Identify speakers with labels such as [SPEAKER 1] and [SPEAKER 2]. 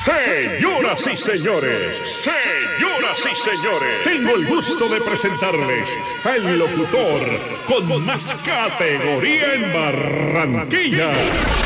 [SPEAKER 1] Señoras y señores, tengo el gusto de presentarles al locutor con más categoría en Barranquilla,